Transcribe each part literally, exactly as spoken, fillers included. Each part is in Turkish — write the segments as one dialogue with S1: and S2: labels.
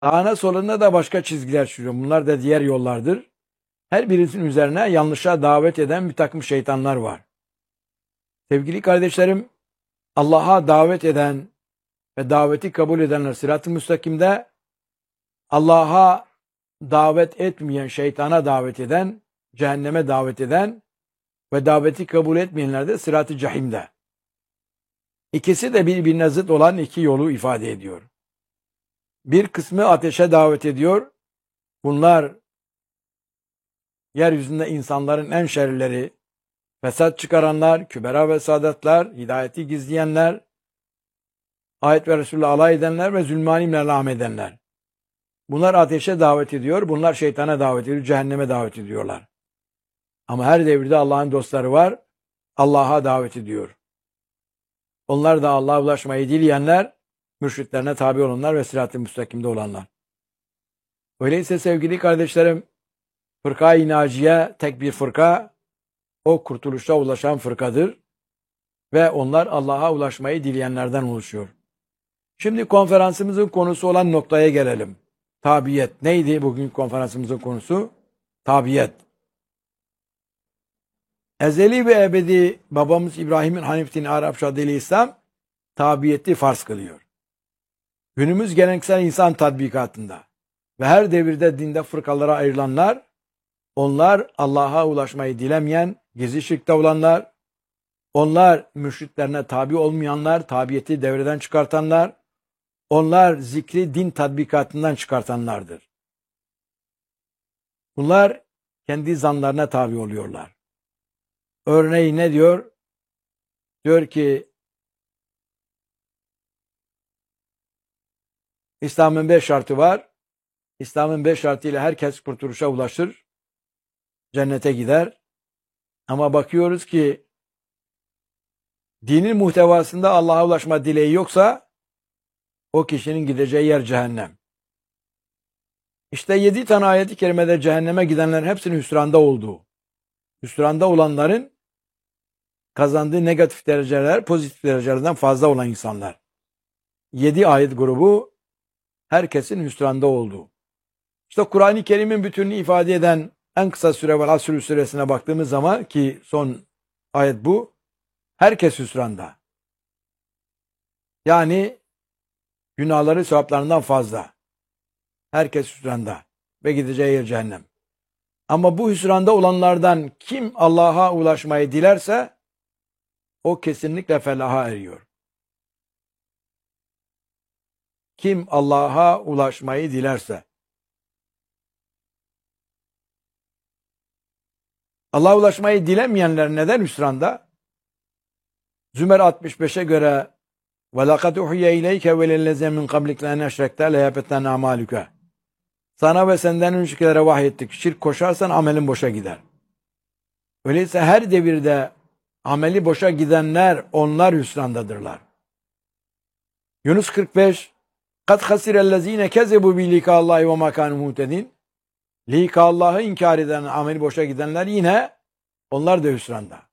S1: Sağına solunda da başka çizgiler çiziyor. Bunlar da diğer yollardır. Her birisinin üzerine yanlışa davet eden bir takım şeytanlar var. Sevgili kardeşlerim, Allah'a davet eden ve daveti kabul edenler sırat-ı müstakimde, Allah'a davet etmeyen, şeytana davet eden, cehenneme davet eden ve daveti kabul etmeyenler de sırat-ı cehimde. İkisi de birbirine zıt olan iki yolu ifade ediyor. Bir kısmı ateşe davet ediyor. Bunlar yeryüzünde insanların en şerlileri, fesat çıkaranlar, kübera ve sadatlar, hidayeti gizleyenler, ayet ve Resul'le alay edenler ve zulmanimle lağm edenler. Bunlar ateşe davet ediyor, bunlar şeytana davet ediyor, cehenneme davet ediyorlar. Ama her devirde Allah'ın dostları var, Allah'a davet ediyor. Onlar da Allah'a ulaşmayı dileyenler, mürşitlerine tabi olanlar ve sırat-ı müstakimde olanlar. Öyleyse sevgili kardeşlerim, fırka-i naciye tek bir fırka, o kurtuluşa ulaşan fırkadır ve onlar Allah'a ulaşmayı dileyenlerden oluşuyor. Şimdi konferansımızın konusu olan noktaya gelelim. Tabiyet. Neydi bugün konferansımızın konusu? Tabiyet. Ezeli ve ebedi babamız İbrahim'in Hanif dini Arap şadeli İslam tabiyeti farz kılıyor. Günümüz geleneksel insan tatbikatında ve her devirde dinde fırkalara ayrılanlar, onlar Allah'a ulaşmayı dilemeyen, gizli şirkte olanlar, onlar mürşitlerine tabi olmayanlar, tabiyeti devreden çıkartanlar, onlar zikri din tatbikatından çıkartanlardır. Bunlar kendi zanlarına tabi oluyorlar. Örneği ne diyor? Diyor ki İslam'ın beş şartı var. İslam'ın beş şartıyla herkes kurtuluşa ulaşır. Cennete gider. Ama bakıyoruz ki dinin muhtevasında Allah'a ulaşma dileği yoksa o kişinin gideceği yer cehennem. İşte yedi tane ayet-i kerimede cehenneme gidenlerin hepsinin hüsranda olduğu. Hüsranda olanların kazandığı negatif dereceler pozitif derecelerden fazla olan insanlar. Yedi ayet grubu herkesin hüsranda olduğu. İşte Kur'an-ı Kerim'in bütününü ifade eden en kısa süre var Asr suresine baktığımız zaman ki son ayet bu. Herkes hüsranda. Yani günahları sevaplarından fazla. Herkes hüsranda ve gideceği yer cehennem. Ama bu hüsranda olanlardan kim Allah'a ulaşmayı dilerse o kesinlikle felaha eriyor. Kim Allah'a ulaşmayı dilerse. Allah'a ulaşmayı dilemeyenler neden hüsranda? Zümer altmış beşe göre وَلَقَدْ اُحْيَ اِلَيْكَ وَلَلَّذَيْنَ مِنْ قَبْلِكَ لَاَنْ اَشْرَكْتَ لَيَبَتَّنَ اَعْمَالُكَ. Sana ve senden öncekilere vahyettik. Şirk koşarsan amelin boşa gider. Öyleyse her devirde ameli boşa gidenler onlar hüsrandadırlar. Yunus kırk beş قَدْ خَسِرَ الَّذ۪ينَ كَذَبُوا بِلِقَاءِ اللّٰهِ وَمَا كَانُوا مُهْتَدِينَ. Lika Allah'ı inkar eden, ameli boşa gidenler yine onlar da hüsranda.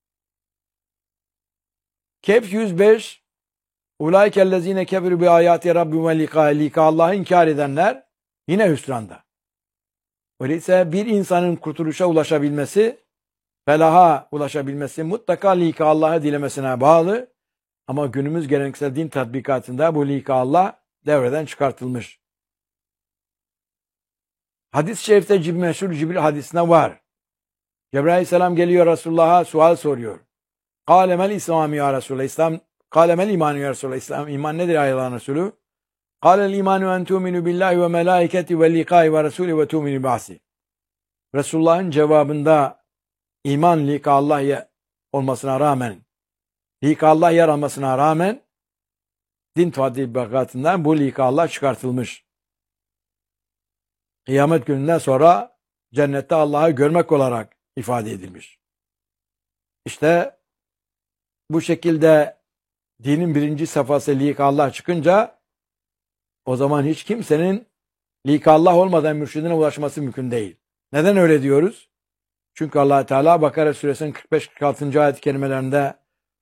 S1: Kehf yüz beş اُولَٰئِكَ الَّذ۪ينَ كَفَرُوا بِآيَاتِ رَبِّهِمْ وَلِقَاءِهِ. Lika Allah'ı inkar edenler yine hüsranda. Öyleyse bir insanın kurtuluşa ulaşabilmesi, felaha ulaşabilmesi mutlaka lika Allah'ı dilemesine bağlı. Ama günümüz geleneksel din tatbikatında bu lika Allah devreden çıkartılmış. Hadis-i şerifte Cib meşhur Cibril hadisine var. Cebrail aleyhisselam geliyor Resulullah'a sual soruyor. Kâle mel İslam ya Resulullah. İslam kâle mel imanu ya Resulullah. İslam iman nedir ey Allah'ın Resulü? Kâle'l imanu en tu'minu billahi ve melâiketi ve likâi ve rasûli ve tu'minu ba'si. Resulullah'ın cevabında iman lika Allah olmasına rağmen, lika Allah yer almasına rağmen din tatbikatından bu lika Allah çıkartılmış. Kıyamet gününden sonra cennette Allah'ı görmek olarak ifade edilmiş. İşte bu şekilde dinin birinci safhası lika Allah çıkınca o zaman hiç kimsenin lika Allah olmadan mürşidine ulaşması mümkün değil. Neden öyle diyoruz? Çünkü Allah Teala Bakara suresinin kırk beş kırk altı. ayet-i kerimelerinde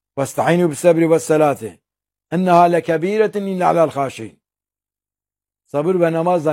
S1: "Vesta'inu bis-sabri ve's-salati enneha lekebîretun illa alel hâşîn." sabır ve namazla